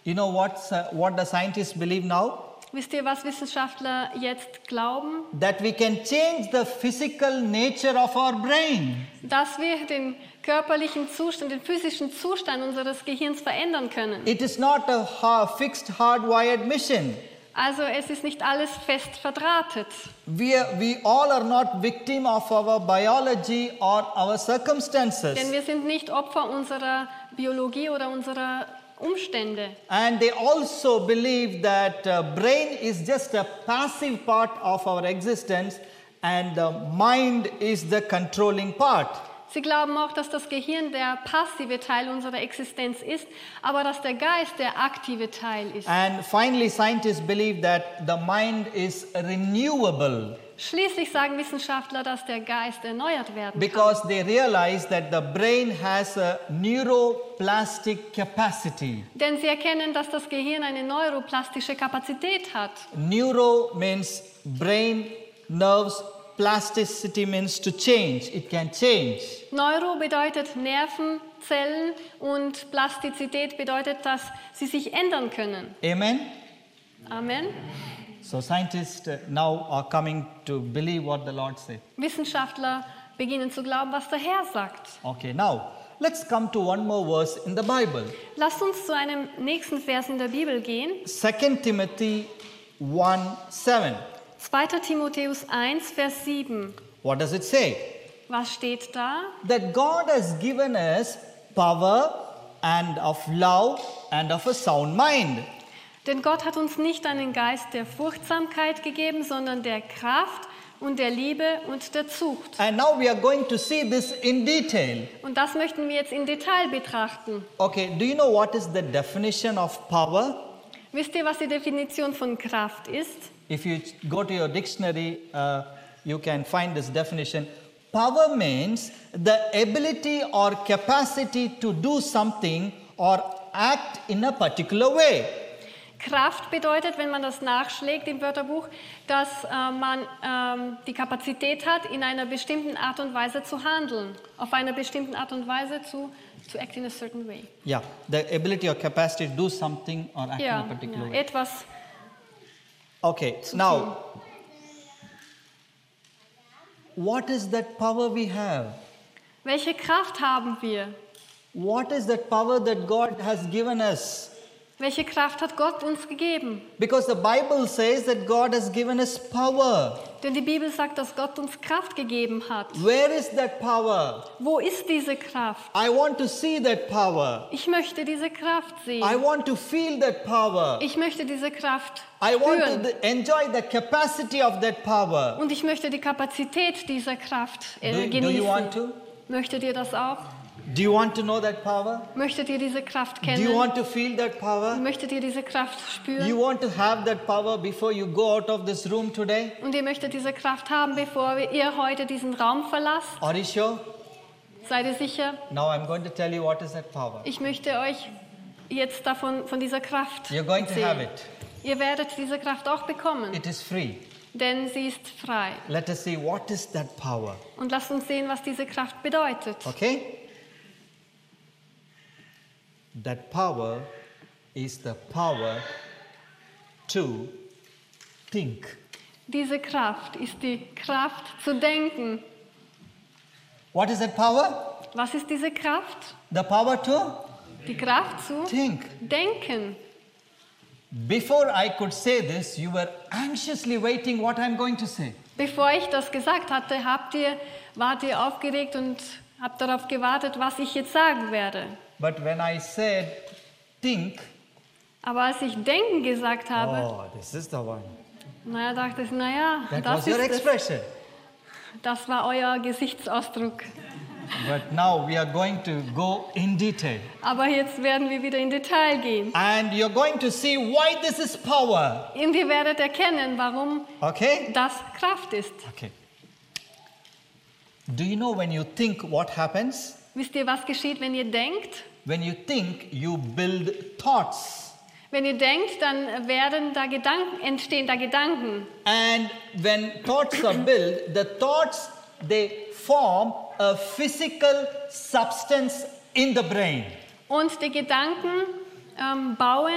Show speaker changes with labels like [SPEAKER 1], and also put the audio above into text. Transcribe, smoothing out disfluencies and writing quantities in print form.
[SPEAKER 1] You know what the scientists believe now?
[SPEAKER 2] Wisst ihr, was Wissenschaftler jetzt glauben?
[SPEAKER 1] That we can change the physical nature of our brain.
[SPEAKER 2] Dass wir den körperlichen Zustand, den physischen Zustand unseres Gehirns verändern können.
[SPEAKER 1] It is not a fixed, hardwired mission.
[SPEAKER 2] Also es ist nicht alles fest verdrahtet.
[SPEAKER 1] We all are not victim of our biology or our circumstances.
[SPEAKER 2] Denn wir sind nicht Opfer unserer Biologie oder unserer Umstände.
[SPEAKER 1] And they also believe that brain is just a passive part of our existence and the mind is the controlling part.
[SPEAKER 2] Sie glauben auch, dass das Gehirn der passive Teil unserer Existenz ist, aber dass der Geist der aktive Teil ist.
[SPEAKER 1] And finally, scientists believe that the mind is renewable.
[SPEAKER 2] Schließlich sagen Wissenschaftler, dass der Geist erneuert werden kann.
[SPEAKER 1] Because they realize that the brain has a neuroplastic capacity.
[SPEAKER 2] Denn sie erkennen, dass das Gehirn eine neuroplastische Kapazität hat.
[SPEAKER 1] Neuro means brain, nerves, plasticity means to change. It can change.
[SPEAKER 2] Neuro bedeutet Nerven, Zellen und Plastizität bedeutet, dass sie sich ändern können.
[SPEAKER 1] Amen?
[SPEAKER 2] Amen.
[SPEAKER 1] So scientists now are coming to believe what the Lord said.
[SPEAKER 2] Wissenschaftler beginnen zu glauben, was der Herr sagt.
[SPEAKER 1] Okay, now let's come to one more verse in the Bible.
[SPEAKER 2] Lasst uns zu einem nächsten Vers in der Bibel gehen.
[SPEAKER 1] 2 Timothy 1:7.
[SPEAKER 2] 2. Timotheus 1, Vers 7.
[SPEAKER 1] What does it say?
[SPEAKER 2] Was steht da?
[SPEAKER 1] That God has given us power and of love and of a sound mind.
[SPEAKER 2] Denn Gott hat uns nicht einen Geist der Furchtsamkeit gegeben, sondern der Kraft und der Liebe und der Zucht.
[SPEAKER 1] And now we are going to see this in detail.
[SPEAKER 2] Und das möchten wir jetzt im Detail betrachten.
[SPEAKER 1] Okay, do you know what is the definition of power?
[SPEAKER 2] Wisst ihr, was die Definition von Kraft ist?
[SPEAKER 1] If you go to your dictionary, you can find this definition. Power means the ability or capacity to do something or act in a particular way.
[SPEAKER 2] Kraft bedeutet, wenn man das nachschlägt im Wörterbuch, dass man die Kapazität hat, in einer bestimmten Art und Weise zu handeln. Auf einer bestimmten Art und Weise to act in a certain way.
[SPEAKER 1] Yeah, the ability or capacity to do something or act in a particular way.
[SPEAKER 2] Etwas.
[SPEAKER 1] Okay, now, what is that power we have?
[SPEAKER 2] Welche Kraft haben wir?
[SPEAKER 1] What is that power that God has given us?
[SPEAKER 2] Welche Kraft hat Gott uns gegeben?
[SPEAKER 1] Because the Bible says that God has given us power.
[SPEAKER 2] Denn die Bibel sagt, dass Gott uns Kraft gegeben hat.
[SPEAKER 1] Where is that power?
[SPEAKER 2] Wo ist diese Kraft?
[SPEAKER 1] I want to see that power.
[SPEAKER 2] Ich möchte diese Kraft sehen.
[SPEAKER 1] I want to feel that power.
[SPEAKER 2] Ich möchte diese Kraft
[SPEAKER 1] I want
[SPEAKER 2] spüren.
[SPEAKER 1] to enjoy the capacity of that power.
[SPEAKER 2] Und ich möchte die Kapazität dieser Kraft
[SPEAKER 1] Do
[SPEAKER 2] genießen.
[SPEAKER 1] you want to?
[SPEAKER 2] Möchtet ihr das auch?
[SPEAKER 1] Do you want to know that power?
[SPEAKER 2] Möchtet ihr diese Kraft
[SPEAKER 1] Do you
[SPEAKER 2] kennen?
[SPEAKER 1] want to feel that power?
[SPEAKER 2] Möchtet ihr diese Kraft spüren?
[SPEAKER 1] You want to have that power before you go out of this room today?
[SPEAKER 2] Und ihr möchtet diese Kraft haben, bevor ihr heute diesen Raum verlasst?
[SPEAKER 1] Are you sure?
[SPEAKER 2] Seid ihr sicher?
[SPEAKER 1] Now I'm going to tell you what is that power.
[SPEAKER 2] Ich möchte euch jetzt von dieser Kraft
[SPEAKER 1] You're going to have
[SPEAKER 2] erzählen.
[SPEAKER 1] it.
[SPEAKER 2] Ihr werdet diese Kraft auch bekommen,
[SPEAKER 1] It is free.
[SPEAKER 2] denn sie ist frei.
[SPEAKER 1] Let us see what is that power.
[SPEAKER 2] Und lasst uns sehen, was diese Kraft bedeutet.
[SPEAKER 1] Okay? That power is the power to think.
[SPEAKER 2] Diese Kraft ist die Kraft zu denken.
[SPEAKER 1] What is that power?
[SPEAKER 2] Was ist diese Kraft?
[SPEAKER 1] The power to
[SPEAKER 2] Die Kraft zu
[SPEAKER 1] think.
[SPEAKER 2] denken.
[SPEAKER 1] Before I could say this, you were anxiously waiting what I'm going to say.
[SPEAKER 2] Bevor ich das gesagt hatte, wart ihr aufgeregt und habt darauf gewartet, was ich jetzt sagen werde.
[SPEAKER 1] But when I said think,
[SPEAKER 2] Aber als ich denken gesagt habe,
[SPEAKER 1] oh, this is the one.
[SPEAKER 2] dachte ich,
[SPEAKER 1] That
[SPEAKER 2] das
[SPEAKER 1] was your
[SPEAKER 2] ist es.
[SPEAKER 1] expression.
[SPEAKER 2] Das war euer Gesichtsausdruck.
[SPEAKER 1] But now we are going to go in detail.
[SPEAKER 2] Aber jetzt werden wir wieder in Detail gehen.
[SPEAKER 1] And you're going to see why this is power.
[SPEAKER 2] Und ihr werdet erkennen, warum
[SPEAKER 1] Okay?
[SPEAKER 2] das Kraft ist.
[SPEAKER 1] Okay. Do you know when you think what happens?
[SPEAKER 2] Wisst ihr, was geschieht, wenn ihr denkt?
[SPEAKER 1] When you think, you build thoughts.
[SPEAKER 2] Wenn ihr denkt, dann entstehen da Gedanken.
[SPEAKER 1] And when thoughts are built, the thoughts, they form a physical substance in the brain.
[SPEAKER 2] Und die Gedanken bauen